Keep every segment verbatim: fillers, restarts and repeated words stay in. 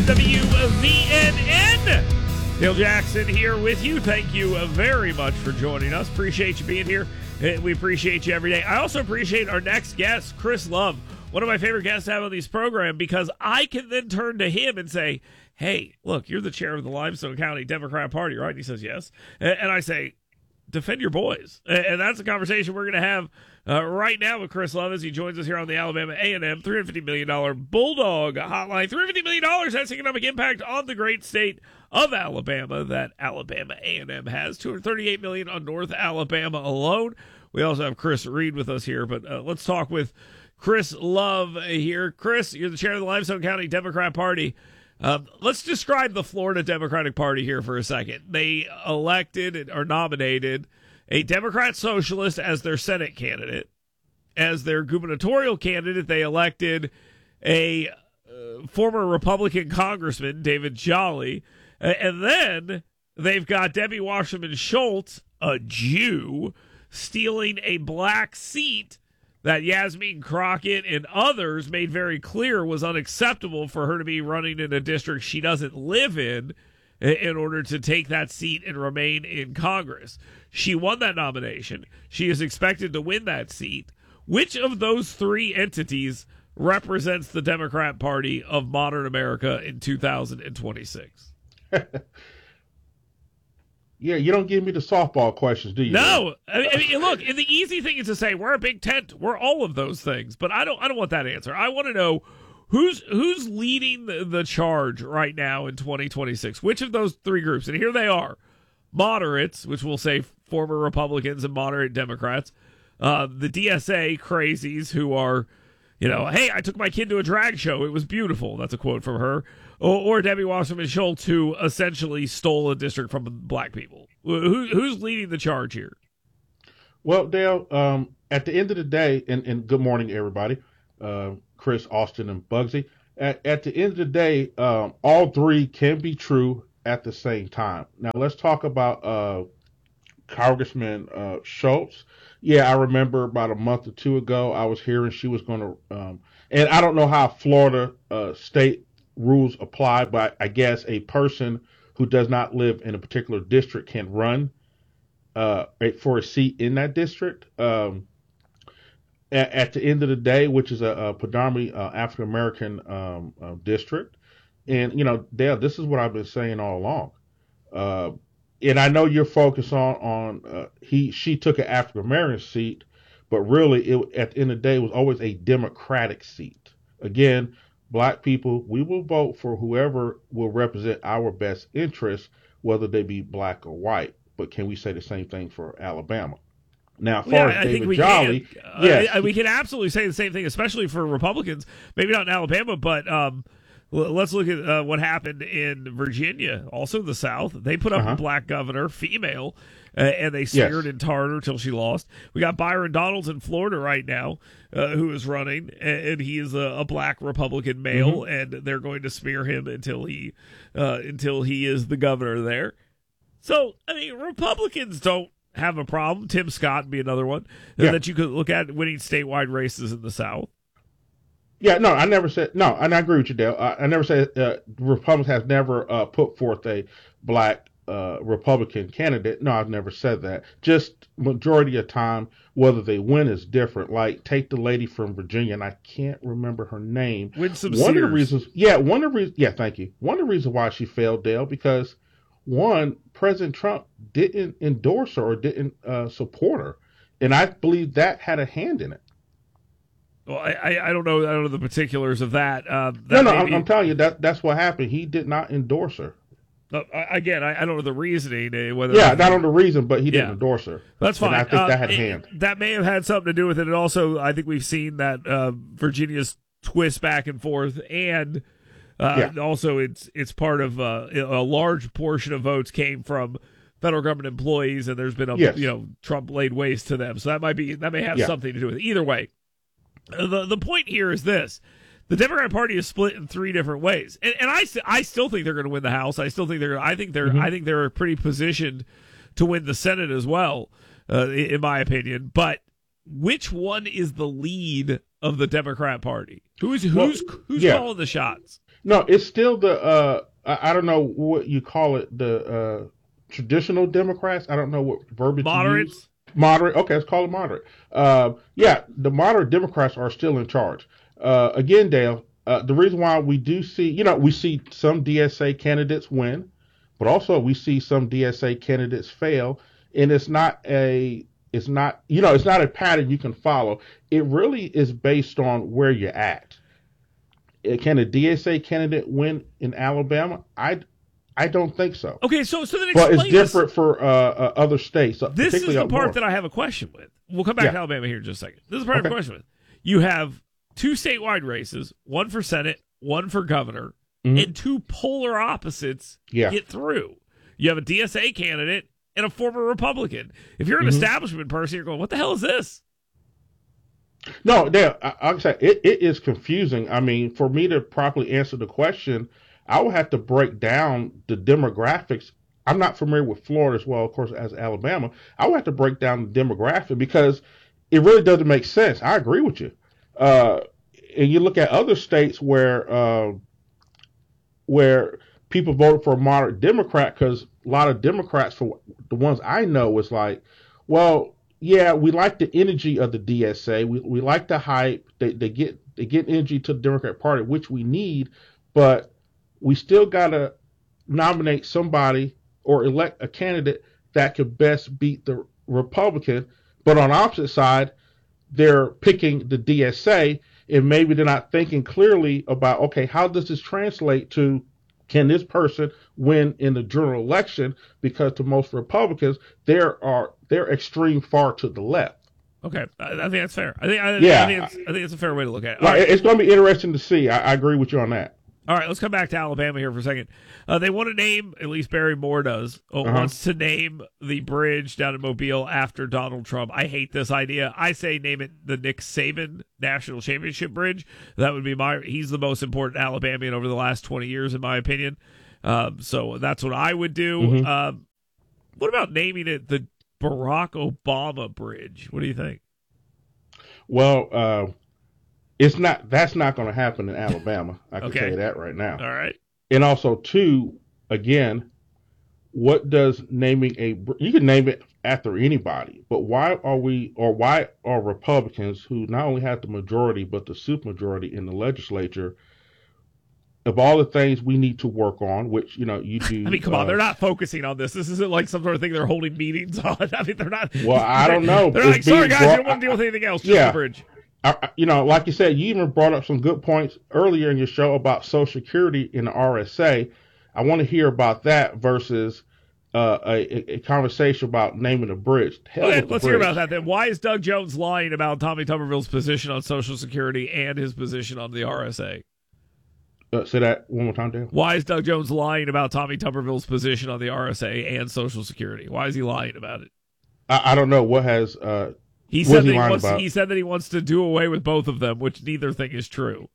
W V N N. Dale Jackson here with you. Thank you very much for joining us. Appreciate you being here. We appreciate you every day. I also appreciate our next guest, Chris Love, one of my favorite guests to have on these programs, because I can then turn to him and say, hey, look, you're the chair of the Limestone County Democrat Party, right? And he says, yes. And I say, defend your boys. And that's a conversation we're going to have uh, right now with Chris Love as he joins us here on the Alabama A and M three hundred fifty million dollars Bulldog Hotline. three hundred fifty million dollars has economic impact on the great state of Alabama that Alabama A and M has. two hundred thirty-eight million dollars on North Alabama alone. We also have Chris Reed with us here, but uh, let's talk with Chris Love here. Chris, you're the chair of the Limestone County Democrat Party. Um, let's describe the Florida Democratic Party here for a second. They elected or nominated a Democrat socialist as their Senate candidate. As their gubernatorial candidate, they elected a uh, former Republican congressman, David Jolly. Uh, and then they've got Debbie Wasserman Schultz, a Jew, stealing a black seat that Yasmin Crockett and others made very clear was unacceptable for her to be running in a district she doesn't live in in order to take that seat and remain in Congress. She won that nomination. She is expected to win that seat. Which of those three entities represents the Democrat Party of modern America in two thousand twenty-six? Yeah, you don't give me the softball questions, do you? No. I mean, I mean, look, and the easy thing is to say we're a big tent. We're all of those things, but I don't. I don't want that answer. I want to know who's who's leading the, the charge right now in twenty twenty-six. Which of those three groups? And here they are: moderates, which we'll say former Republicans and moderate Democrats, uh, the D S A crazies who are, you know, hey, I took my kid to a drag show. It was beautiful. That's a quote from her. Or, or Debbie Wasserman Schultz, who essentially stole a district from black people. Who, who's leading the charge here? Well, Dale, um, at the end of the day, and, and good morning, everybody, uh, Chris, Austin, and Bugsy. At, at the end of the day, um, all three can be true at the same time. Now, let's talk about uh, Congressman uh, Schultz. Yeah, I remember about a month or two ago, I was hearing she was going to, um, and I don't know how Florida uh, state rules apply, but I guess a person who does not live in a particular district can run uh, for a seat in that district. Um, at, at the end of the day, which is a, a predominantly uh, African American um, uh, district, and you know, Dale, this is what I've been saying all along. Uh, and I know you're focused on on uh, he she took an African American seat, but really, it, at the end of the day, it was always a Democratic seat. Again, black people, we will vote for whoever will represent our best interests, whether they be black or white. But can we say the same thing for Alabama? Now, as far yeah, as I David think we Jolly, can. yes, uh, we can absolutely say the same thing, especially for Republicans. Maybe not in Alabama, but um, l- let's look at uh, what happened in Virginia, also the South. They put up Uh-huh. a black governor, female, uh, and they smeared Yes. and tarred her till she lost. We got Byron Donalds in Florida right now, uh, who is running, and, and he is a, a black Republican male, Mm-hmm. and they're going to smear him until he uh, until he is the governor there. So, I mean, Republicans don't have a problem. Tim Scott would be another one Yeah. that you could look at winning statewide races in the South. yeah, no, I never said no, and I agree with you, Dale. I, I never said uh, Republicans have never uh, put forth a black uh, Republican candidate. No, I've never said that. Just majority of time, whether they win is different. Like take the lady from Virginia, and I can't remember her name. Winsome One Sears. of the reasons, yeah, one of the reasons, yeah, thank you. One of the reasons why she failed, Dale, because one, President Trump didn't endorse her or didn't uh, support her, and I believe that had a hand in it. Well, I, I, I don't know. I don't know the particulars of that. Uh, that No, no, may I'm, be- I'm telling you that that's what happened. He did not endorse her. uh, again, I, I don't know the reasoning. Uh, whether Yeah, not on the reason, but he didn't Yeah. endorse her. That's fine. And I think Uh, that had a it- hand. That may have had something to do with it. And also, I think we've seen that uh, Virginia's twist back and forth, and uh, Yeah. also it's it's part of uh, a large portion of votes came from federal government employees, and there's been a Yes. you know Trump laid waste to them. So that might be that may have Yeah. something to do with it. Either way, the the point here is this. The Democratic Party is split in three different ways, and, and I, I still think they're going to win the House. I still think they're I think they're Mhm. I think they're pretty positioned to win the Senate as well, uh, in my opinion. But which one is the lead of the Democrat Party? Who's who's Well, who's yeah. calling the shots? No, it's still the uh, I, I don't know what you call it, the uh, traditional Democrats. I don't know what verbiage you use. Moderates? Moderate. Okay, let's call it moderate. Uh, yeah, the moderate Democrats are still in charge. Uh, again, Dale, uh, the reason why we do see, you know, we see some D S A candidates win, but also we see some D S A candidates fail, and it's not a, it's not, you know, it's not a pattern you can follow. It really is based on where you're at. Can a D S A candidate win in Alabama? I, I don't think so. Okay, so so then But explain it's different this. for uh, uh, other states. This is the up part north. that I have a question with. We'll come back Yeah. to Alabama here in just a second. This is the part I have Okay. a question with. You have two statewide races, one for Senate, one for governor, Mhm. and two polar opposites Yeah. get through. You have a D S A candidate and a former Republican. If you're an Mhm. establishment person, you're going, what the hell is this? No, Dale, I, I say it, it is confusing. I mean, for me to properly answer the question, I would have to break down the demographics. I'm not familiar with Florida as well, of course, as Alabama. I would have to break down the demographic because it really doesn't make sense. I agree with you. Uh, and you look at other states where uh, where people voted for a moderate Democrat because a lot of Democrats, for the ones I know, is like, well, yeah, we like the energy of the D S A. We we like the hype. They they get they get energy to the Democrat Party, which we need, but we still gotta nominate somebody or elect a candidate that could best beat the Republican. But on the opposite side, they're picking the D S A, and maybe they're not thinking clearly about, okay, how does this translate to, can this person win in the general election? Because to most Republicans, there are they're extreme far to the left. Okay, I, I think that's fair. I think I, Yeah. I think it's, I think it's a fair way to look at it. No, All right. It's going to be interesting to see. I, I agree with you on that. All right, let's come back to Alabama here for a second. Uh, they want to name, at least Barry Moore does, uh, Uh-huh. wants to name the bridge down in Mobile after Donald Trump. I hate this idea. I say name it the Nick Saban National Championship Bridge. That would be my, he's the most important Alabamian over the last twenty years, in my opinion. Um, so that's what I would do. Mhm. Um, what about naming it the Barack Obama Bridge? What do you think? Well, uh, it's not. That's not going to happen in Alabama. I can Okay. tell you that right now. All right. And also, two, again, what does naming a br- you can name it after anybody, but why are we or why are Republicans, who not only have the majority but the supermajority in the legislature, of all the things we need to work on, which you know you do? I mean, come uh, on, they're not focusing on this. This isn't like some sort of thing they're holding meetings on. I mean, they're not. Well, I don't know. They're like, It's being sorry, guys, brought- we don't want to deal with anything else. Just Yeah. the bridge. I, I- you know, like you said, you even brought up some good points earlier in your show about Social Security in the R S A. I want to hear about that versus uh, a, a conversation about naming a bridge. Hell Okay, with the let's hear bridge. about that then. Why is Doug Jones lying about Tommy Tuberville's position on Social Security and his position on the R S A? Uh, say that one more time, Dan. Why is Doug Jones lying about Tommy Tuberville's position on the R S A and Social Security? Why is he lying about it? I, I don't know what has. Uh, He What said is he that he lying wants. about? He said that he wants to do away with both of them, which neither thing is true.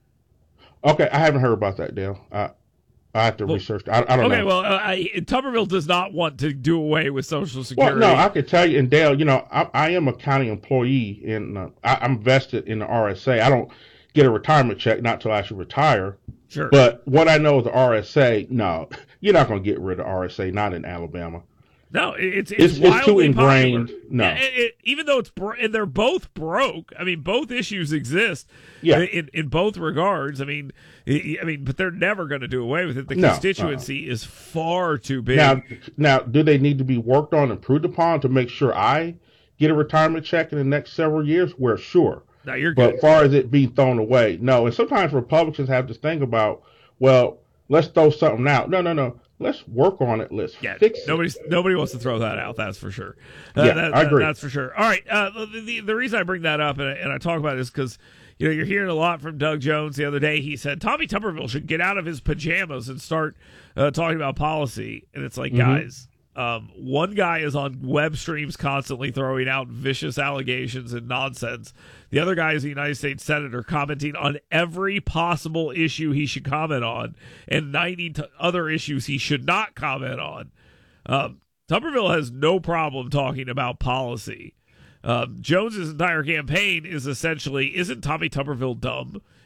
okay, I haven't heard about that, Dale. I I have to Well, research. I, I don't Okay, know. well, uh, I, Tuberville does not want to do away with Social Well, Security. no, I can tell you, and Dale, you know, I, I am a county employee, and uh, I, I'm vested in the R S A. I don't get a retirement check, not till I actually retire. sure. But what I know of the R S A, no, you're not going to get rid of R S A, not in Alabama. No, it- it's it's, It's- it's wildly too ingrained. popular. No. Yeah, it- it- even though it's bro- and they're both broke. I mean, both issues exist. Yeah. In in both regards. I mean, I I mean, but they're never going to do away with it. The No, constituency is far too big. Now, now, do they need to be worked on, improved upon to make sure I get a retirement check in the next several years? Where sure, No, you're but good. as far as it being thrown away, no. And sometimes Republicans have this thing about, well, let's throw something out. No, no, no. Let's work on it. Let's Yeah, fix it. nobody's nobody wants to throw that out. That's for sure. Uh, Yeah, that- I that- agree. That's for sure. All right. Uh, the, the the reason I bring that up and I, and I talk about it is because you know you're hearing a lot from Doug Jones. The other day he said Tommy Tuberville should get out of his pajamas and start uh, talking about policy. And it's like, Mhm. guys, um, one guy is on web streams constantly throwing out vicious allegations and nonsense. The other guy is a United States Senator commenting on every possible issue he should comment on and ninety t- other issues he should not comment on. Um, Tuberville has no problem talking about policy. Um, Jones's entire campaign is essentially, isn't Tommy Tuberville dumb?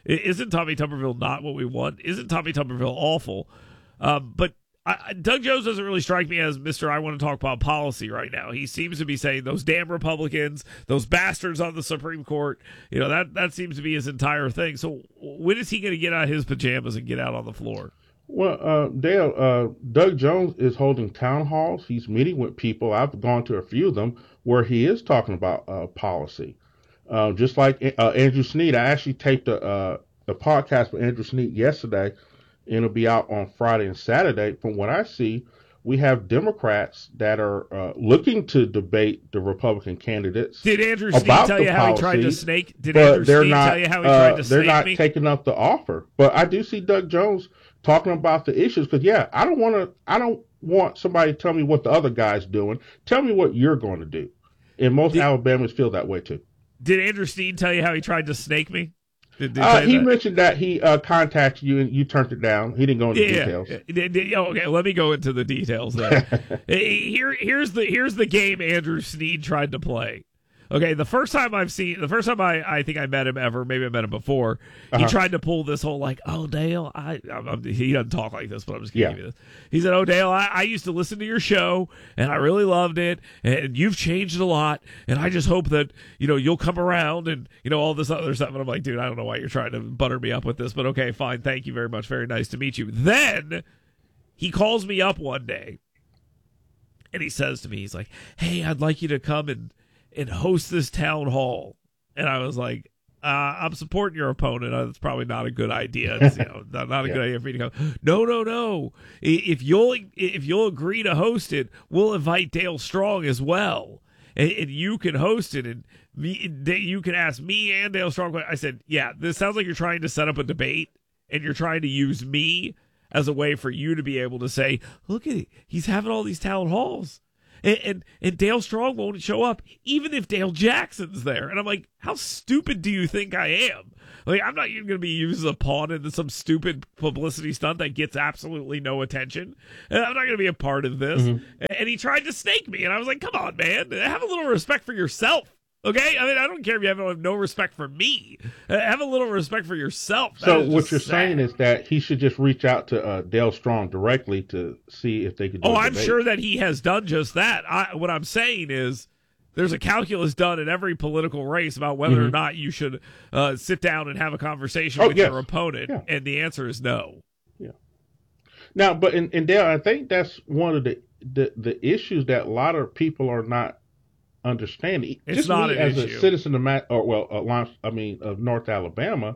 Isn't Tommy Tuberville not what we want? Isn't Tommy Tuberville awful? Um, but I, Doug Jones doesn't really strike me as Mister I want to talk about policy right now. He seems to be saying those damn Republicans, those bastards on the Supreme Court, you know, that, that seems to be his entire thing. So when is he going to get out of his pajamas and get out on the floor? Well, uh, Dale, uh, Doug Jones is holding town halls. He's meeting with people. I've gone to a few of them where he is talking about uh, policy. Uh, just like uh, Andrew Snead, I actually taped a, uh, a podcast with Andrew Snead yesterday, and it'll be out on Friday and Saturday. From what I see, we have Democrats that are uh, looking to debate the Republican candidates. Did Andrew Snead tell you how he tried to snake? Did Andrew Snead not, tell you how he uh, tried to they're snake not me? taking up the offer. But I do see Doug Jones talking about the issues because, yeah, I don't want to. I don't want somebody to tell me what the other guy's doing. Tell me what you're going to do. And most did, Alabamans feel that way too. Did Andrew Snead tell you how he tried to snake me? Did, did uh, he that? mentioned that he uh, contacted you and you turned it down. He didn't go into yeah, details. Yeah. Okay, let me go into the details then. Here, here's the here's the game Andrew Snead tried to play. Okay, the first time I've seen, the first time I, I think I met him ever, maybe I met him before, he uh-huh. tried to pull this whole like, oh, Dale, I, I'm, I'm, he doesn't talk like this, but I'm just giving yeah. you this. He said, oh, Dale, I, I used to listen to your show, and I really loved it, and you've changed a lot, and I just hope that, you know, you'll come around and, you know, all this other stuff. And I'm like, dude, I don't know why you're trying to butter me up with this, but okay, fine, thank you very much, very nice to meet you. Then he calls me up one day, and he says to me, he's like, hey, I'd like you to come and and host this town hall. And I was like, uh, I'm supporting your opponent. Uh, That's probably not a good idea. It's, you know, not, not a yeah. good idea for me to go. No, no, no. If you'll if you'll agree to host it, we'll invite Dale Strong as well, and, and you can host it, and me, you can ask me and Dale Strong. I said, yeah, this sounds like you're trying to set up a debate, and you're trying to use me as a way for you to be able to say, look at it, he's having all these town halls. And, and and Dale Strong won't show up, even if Dale Jackson's there. And I'm like, how stupid do you think I am? Like, I'm not even going to be used as a pawn in some stupid publicity stunt that gets absolutely no attention. And I'm not going to be a part of this. Mm-hmm. And he tried to snake me. And I was like, come on, man. Have a little respect for yourself. Okay? I mean, I don't care if you have no respect for me. Have a little respect for yourself. That so what you're sad. saying is that he should just reach out to uh, Dale Strong directly to see if they could do Oh, a I'm debate. sure that he has done just that. I, what I'm saying is there's a calculus done in every political race about whether mm-hmm. or not you should uh, sit down and have a conversation oh, with yes. your opponent, yeah. and the answer is no. Yeah. Now, but in, in Dale, I think that's one of the, the, the issues that a lot of people are not understanding. It's Just not me an as issue. a citizen of Ma- or well, uh, I mean of North Alabama,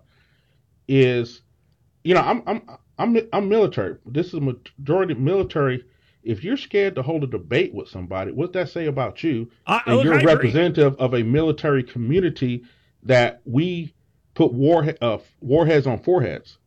is you know I'm I'm I'm I'm military. This is a majority military. If you're scared to hold a debate with somebody, what's that say about you? I, and look, you're I a agree. representative of a military community that we put war uh, warheads on foreheads.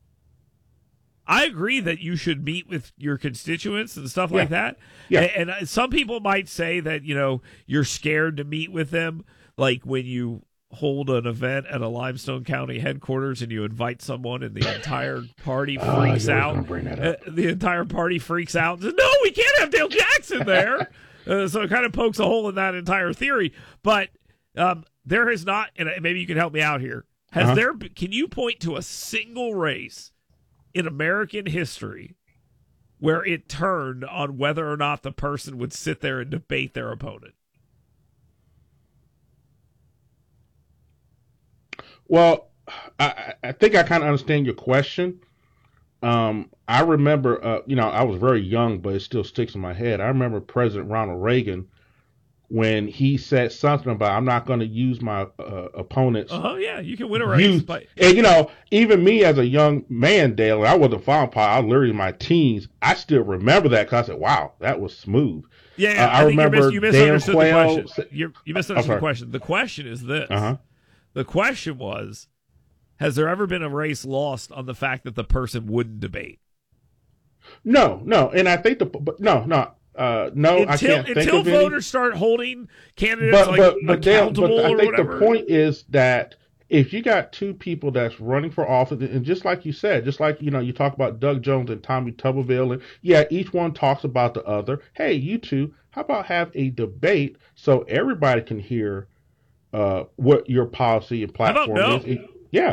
I agree that you should meet with your constituents and stuff Yeah. like that. Yeah. And, and some people might say that, you know, you're scared to meet with them, like when you hold an event at a Limestone County headquarters and you invite someone and the entire party freaks uh, out. Bring that up. Uh, the entire party freaks out and says, no, we can't have Dale Jackson there. uh, so it kind of pokes a hole in that entire theory. But um, there has not, and maybe you can help me out here. Has Uh-huh. there? Can you point to a single race in American history where it turned on whether or not the person would sit there and debate their opponent? Well, I, I think I kind of understand your question. Um, I remember, uh, you know, I was very young, but it still sticks in my head. I remember President Ronald Reagan when he said something about, I'm not going to use my uh, opponent's Oh, yeah, you can win a race. youth. But And, you know, even me as a young man, Dale, I wasn't following pie. I was literally in my teens. I still remember that because I said, wow, that was smooth. yeah, yeah Uh, I I, think remember you, mis- you misunderstood Dan Quayle the question. You're, you misunderstood I'm the sorry. question. The question is this. Uh-huh. The question was, has there ever been a race lost on the fact that the person wouldn't debate? No, no. And I think the, but no, no. Uh, no, I Until, can't think until of any. voters start holding candidates But like but but, Dale, accountable but I or think whatever. the point is that if you got two people that's running for office, and just like you said, just like you know, you talk about Doug Jones and Tommy Tuberville, and yeah, each one talks about the other. Hey, you two, how about have a debate so everybody can hear uh, what your policy and How about platform no? is? It- yeah.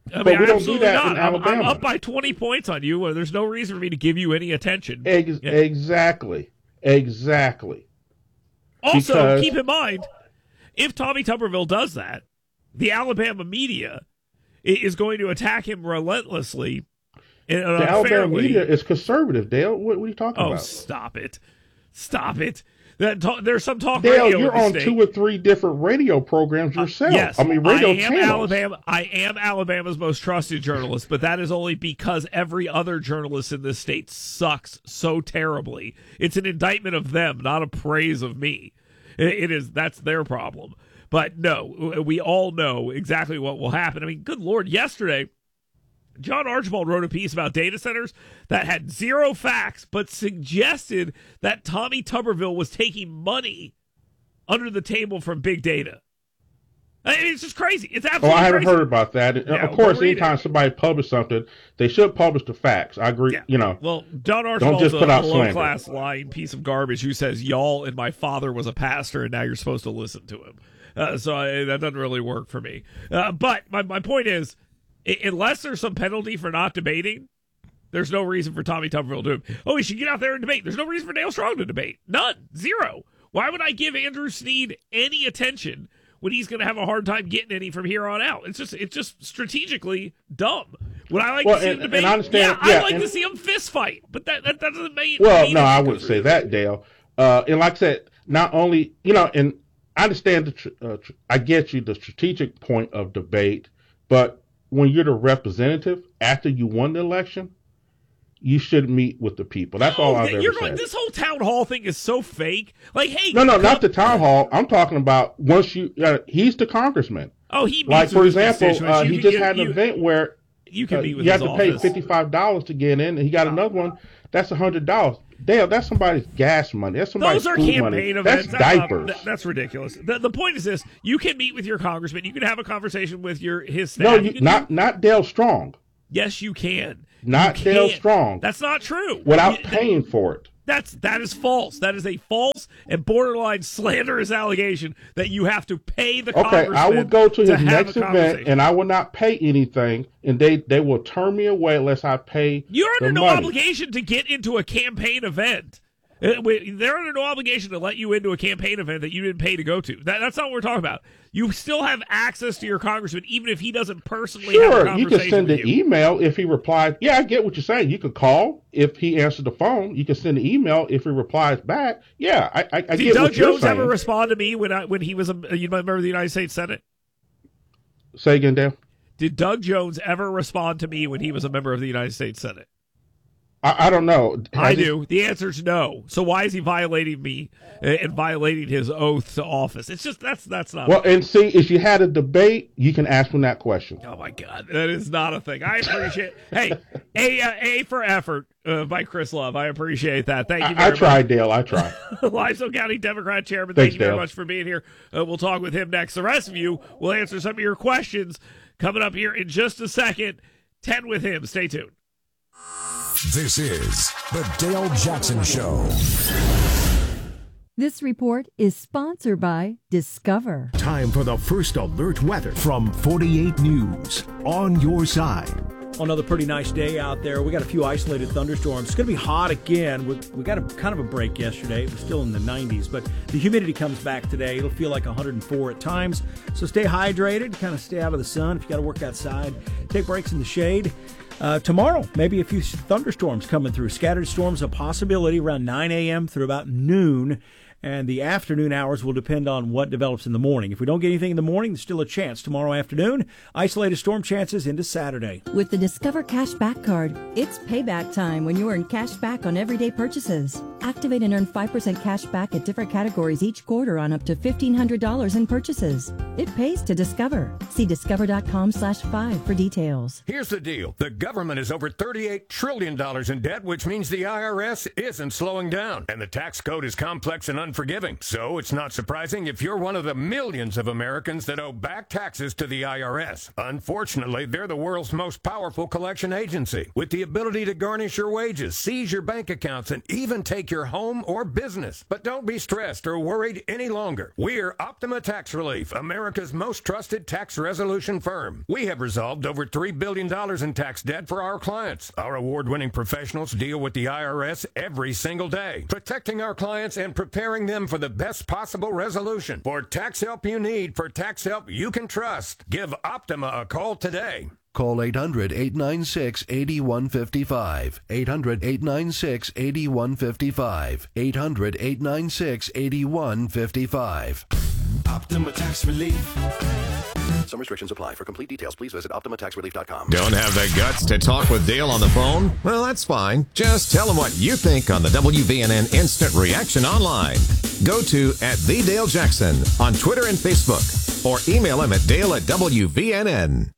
I mean, but we don't do absolutely that not. in I'm, Alabama. I'm up by twenty points on you. There's no reason for me to give you any attention. Ex- yeah. Exactly. Exactly. Also, Because, keep in mind, if Tommy Tuberville does that, the Alabama media is going to attack him relentlessly. And the Alabama media is conservative, Dale. What, what are you talking oh, about? Oh, stop it. Stop it. That talk, there's some talk Dale, radio you're in the on state. two or three different radio programs yourself. Uh, yes, I mean, radio I am channels. Alabama. I am Alabama's most trusted journalist, but that is only because every other journalist in this state sucks so terribly. It's an indictment of them, not a praise of me. It, it is. That's their problem. But no, we all know exactly what will happen. I mean, good Lord, yesterday, John Archibald wrote a piece about data centers that had zero facts, but suggested that Tommy Tuberville was taking money under the table from big data. I mean, it's just crazy. It's absolutely Oh, I haven't crazy. heard about that. Yeah, of course, we'll anytime it. somebody publishes something, they should publish the facts. I agree. Yeah. You know, well, John Archibald's just put a out slander. low-class lying piece of garbage who says, y'all and my father was a pastor, and now you're supposed to listen to him. Uh, so I, that doesn't really work for me. Uh, but my, my point is, unless there's some penalty for not debating, there's no reason for Tommy Tuberville to do it. Oh, he should get out there and debate. There's no reason for Dale Strong to debate. None. Zero. Why would I give Andrew Snead any attention when he's going to have a hard time getting any from here on out? It's just it's just strategically dumb. Would I like well, to see and, him debate? And I understand, yeah, yeah, I'd like and, to see him fist fight, but that, that, that doesn't make Well, mean no, I anything. wouldn't say that, Dale. Uh, and like I said, not only, you know, and I understand, the tr- uh, tr- I get you the strategic point of debate, but when you're the representative after you won the election, you should meet with the people. That's no, all I've you're ever going, said. This whole town hall thing is so fake. Like, hey, No, no, come, not the town hall. I'm talking about once you. Uh, he's the congressman. Oh, he meets like with for his example, constituents. uh, You he can just get- had an you, event where You can uh, meet with you his have to pay office. fifty-five dollars to get in, and he got another one. That's one hundred dollars. Dale, that's somebody's gas money. That's somebody's Those are food campaign money. events. That's, That's not- diapers. that- that's ridiculous. The, the point is this: you can meet with your congressman. You can have a conversation with your his staff. no, You you, can not do- not Dale Strong. yes, you can. Not You Dale can't. Strong. That's not true. Without You- paying for it. That's that is false. That is a false and borderline slanderous allegation that you have to pay the Okay, congressman. I will go to his have next a event, conversation. and I will not pay anything, and they, they will turn me away unless I pay You're the under no money. obligation to get into a campaign event. Uh, we- They're under no obligation to let you into a campaign event that you didn't pay to go to. That, that's not what we're talking about. You still have access to your congressman, even if he doesn't personally have a Sure, conversation you can send with an you. email if he replies. Yeah, I get what you're saying. You can call if he answers the phone. You can send an email if he replies back. Yeah, I, I, I Did get Doug what you're Jones saying. ever respond to me when I when he was a you member of the United States Senate? Say again, Dale. Did Doug Jones ever respond to me when he was a member of the United States Senate? I, I don't know. I Has he- do. The answer is no. So why is he violating me and violating his oath to office? It's just that's that's not. Well, and see, if you had a debate, you can ask him that question. Oh my God, that is not a thing. I appreciate. Hey, a uh, a for effort uh, by Chris Love. I appreciate that. Thank you. I, I Very tried, Dale. I tried. much. Limestone County Democrat Chairman. Thanks, thank you very Dale. much for being here. Uh, we'll talk with him next. The rest of you will answer some of your questions coming up here in just a second. ten with him. Stay tuned. This is the Dale Jackson Show. This report is sponsored by Discover. Time for the first alert weather from forty-eight News. On your side. Another pretty nice day out there. We got a few isolated thunderstorms. It's going to be hot again. We, we got a kind of a break yesterday. It was still in the nineties, but the humidity comes back today. It'll feel like one hundred four at times. So stay hydrated, kind of stay out of the sun. If you got to work outside, take breaks in the shade. Uh, tomorrow, maybe a few thunderstorms coming through. Scattered storms a possibility around nine a.m. through about noon. And the afternoon hours will depend on what develops in the morning. If we don't get anything in the morning, there's still a chance tomorrow afternoon. Isolated storm chances into Saturday. With the Discover Cash Back Card, it's payback time when you earn cash back on everyday purchases. Activate and earn five percent cash back at different categories each quarter on up to fifteen hundred dollars in purchases. It pays to Discover. See discover.com slash five for details. Here's the deal. The government is over thirty-eight trillion dollars in debt, which means the I R S isn't slowing down. And the tax code is complex and unforgiving. So it's not surprising if you're one of the millions of Americans that owe back taxes to the I R S. Unfortunately, they're the world's most powerful collection agency, with the ability to garnish your wages, seize your bank accounts, and even take your your home or business. But don't be stressed or worried any longer. We're Optima Tax Relief, America's most trusted tax resolution firm. We have resolved over three billion dollars in tax debt for our clients. Our award-winning professionals deal with the I R S every single day, protecting our clients and preparing them for the best possible resolution. For tax help you need, for tax help you can trust, give Optima a call today. Call eight hundred, eight nine six, eight one five five. eight hundred, eight nine six, eight one five five. eight hundred, eight nine six, eight one five five. Optima Tax Relief. Some restrictions apply. For complete details, please visit optima tax relief dot com. Don't have the guts to talk with Dale on the phone? Well, that's fine. Just tell him what you think on the W V N N Instant Reaction online. Go to at the Dale Jackson on Twitter and Facebook, or email him at Dale at W V N N.